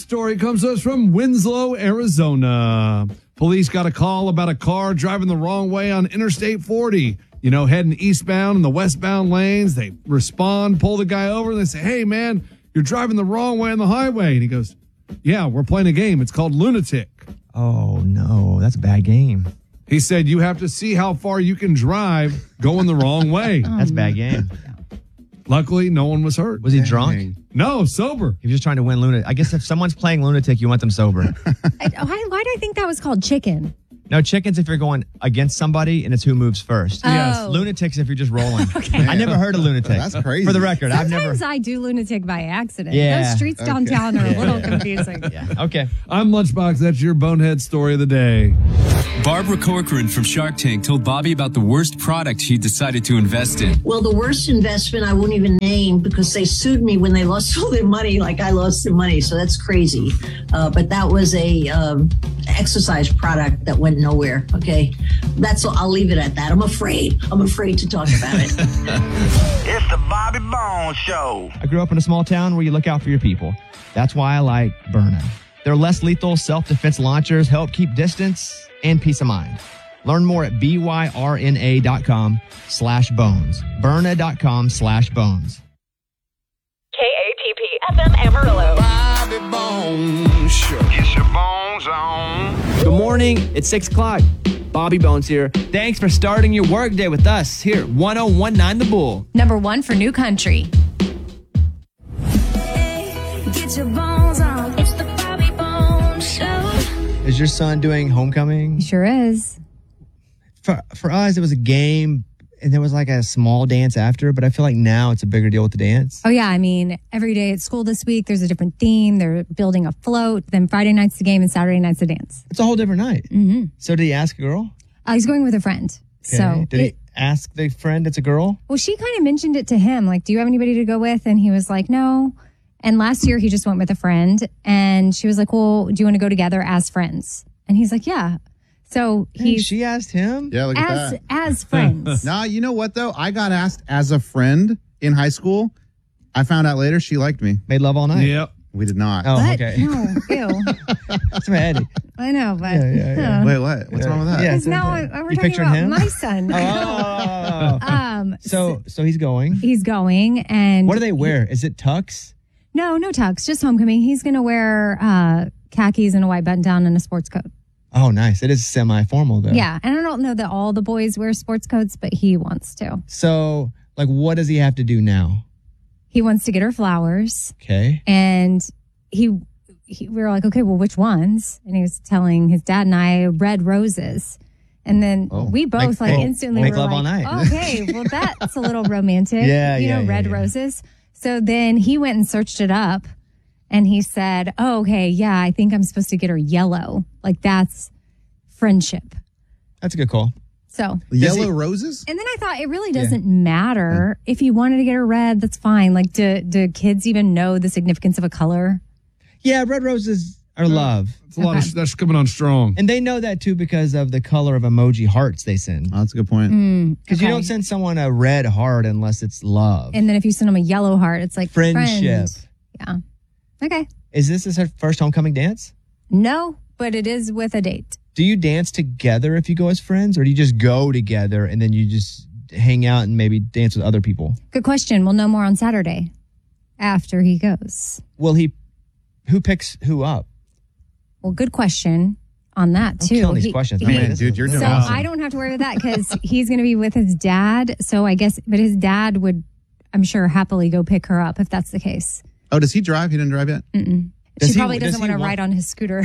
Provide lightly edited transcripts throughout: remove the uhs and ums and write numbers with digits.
story comes to us from Winslow, Arizona. Police got a call about a car driving the wrong way on Interstate 40. You know, heading eastbound in the westbound lanes. They respond, pull the guy over, and they say, hey, man, you're driving the wrong way on the highway. And he goes, yeah, we're playing a game. It's called Lunatic. Oh, no, that's a bad game. He said you have to see how far you can drive going the wrong way. That's a bad game. Luckily, no one was hurt. Was he drunk? No, sober. He was just trying to win Lunatic. I guess if someone's playing Lunatic, you want them sober. Why do I think that was called chicken? No, chicken's if you're going against somebody and it's who moves first. Oh. Yes. Lunatic's if you're just rolling. Okay. I never heard of Lunatic. That's crazy. For the record, Sometimes I do lunatic by accident. Yeah. Those streets downtown are a little confusing. Yeah. Okay. I'm Lunchbox. That's your bonehead story of the day. Barbara Corcoran from Shark Tank told Bobby about the worst product she decided to invest in. Well, the worst investment I won't even name because they sued me when they lost all their money, like I lost their money. So that's crazy. But that was a exercise product that went nowhere. Okay, that's all. I'll leave it at that. I'm afraid to talk about it. It's the Bobby Bones Show. I grew up in a small town where you look out for your people. That's why I like Byrna. Their less lethal self-defense launchers help keep distance and peace of mind. Learn more at byrna.com/bones. Byrna.com/bones. KATP FM Amarillo. Bobby Bones Show. Get your bones on. Good morning. It's 6 o'clock. Bobby Bones here. Thanks for starting your workday with us here at 1019 The Bull. Number 1 for New Country. Get your bones on. It's the Bobby Bones Show. Is your son doing homecoming? He sure is. For us, it was a game, and there was like a small dance after, but I feel like now it's a bigger deal with the dance. Oh, yeah. I mean, every day at school this week, there's a different theme. They're building a float. Then Friday night's the game and Saturday night's the dance. It's a whole different night. Mm-hmm. So did he ask a girl? He's going with a friend. Okay. So Did he ask the friend it's a girl? Well, she kind of mentioned it to him. Like, do you have anybody to go with? And he was like, no. And last year he just went with a friend. And she was like, well, do you want to go together as friends? And he's like, yeah. So she asked him? Yeah, look at that. As friends. Nah, you know what, though? I got asked as a friend in high school. I found out later she liked me. Made love all night? Yep. We did not. Oh, What? okay. No, ew. That's my Eddie. I know, but Yeah. Wait, what? What's wrong with that? Yeah. Because now we're You talking picturing about him? my son. Oh. So he's going. He's going, and What do they wear? Is it tux? No tux, just homecoming. He's going to wear khakis and a white button down and a sports coat. Oh, nice. It is semi-formal, though. Yeah, and I don't know that all the boys wear sports coats, but he wants to. So, like, what does he have to do now? He wants to get her flowers, Okay. and we were like, okay, well, which ones? And he was telling his dad and I red roses. And then we both instantly make were love like, all night. okay, well, that's a little romantic. Yeah, red roses. So then he went and searched it up, and he said, oh, okay, yeah, I think I'm supposed to get her yellow. Like, that's friendship. That's a good call. So Yellow roses? And then I thought it really doesn't matter if you wanted to get her red. That's fine. Like, do kids even know the significance of a color? Yeah, red roses are love. It's a lot of that's coming on strong. And they know that too because of the color of emoji hearts they send. Oh, that's a good point. Because you don't send someone a red heart unless it's love. And then if you send them a yellow heart, it's like Friendship. friend. Yeah. Okay. Is this his first homecoming dance? No, but it is with a date. Do you dance together if you go as friends, or do you just go together and then you just hang out and maybe dance with other people? Good question. We'll know more on Saturday after he goes. Who picks who up? Well, good question on that too. I'm killing these questions. Man, dude, you're doing So awesome. I don't have to worry about that because he's going to be with his dad. So I guess, but his dad would, I'm sure, happily go pick her up if that's the case. Oh, does he drive? He didn't drive yet? Mm-mm. Does She he- probably does doesn't he want to want- ride on his scooter.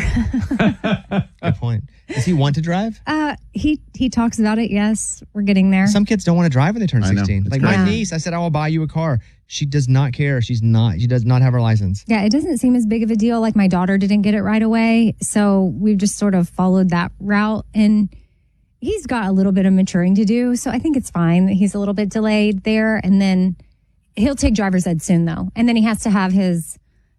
Good point. Does he want to drive? He talks about it. Yes, we're getting there. Some kids don't want to drive when they turn I know. 16. It's Like crazy. my niece, I said, I will buy you a car. She does not care. She does not have her license. Yeah, it doesn't seem as big of a deal. Like my daughter didn't get it right away. So we've just sort of followed that route. And he's got a little bit of maturing to do. So I think it's fine that he's a little bit delayed there. And then he'll take driver's ed soon, though. And then he has to have his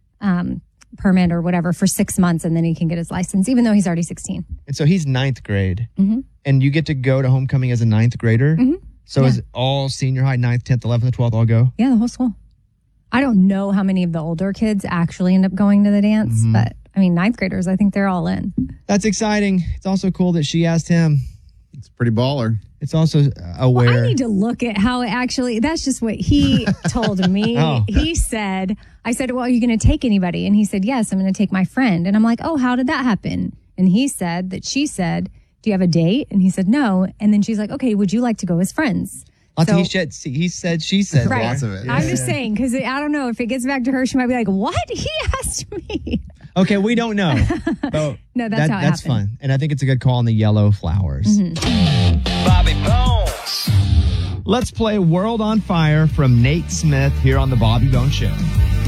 permit or whatever for 6 months. And then he can get his license, even though he's already 16. And so he's ninth grade. Mm-hmm. And you get to go to homecoming as a ninth grader. Mm-hmm. So Yeah. is all senior high, 9th, 10th, 11th, and 12th all go? Yeah, the whole school. I don't know how many of the older kids actually end up going to the dance, but I mean, 9th graders, I think they're all in. That's exciting. It's also cool that she asked him. It's pretty baller. It's also aware. Well, I need to look at how it actually, that's just what he told me. Oh. He said, I said, well, are you going to take anybody? And he said, yes, I'm going to take my friend. And I'm like, oh, how did that happen? And he said that she said, do you have a date? And he said, no. And then she's like, okay, would you like to go as friends? He said, she said. Right. Lots of it. I'm just saying, because I don't know if it gets back to her, she might be like, what? He asked me. Okay, we don't know. So No, that's how it That's happened. fun. And I think it's a good call on the yellow flowers. Bobby Bones. Let's play World on Fire from Nate Smith here on the Bobby Bones Show.